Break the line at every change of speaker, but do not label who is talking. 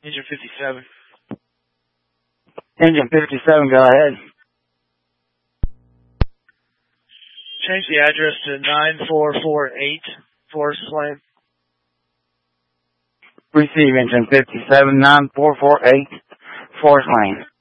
Engine 57.
Engine 57, go ahead.
Change the address to 9448 Forest Lane.
Receive engine 57, 9448 Forest Lane.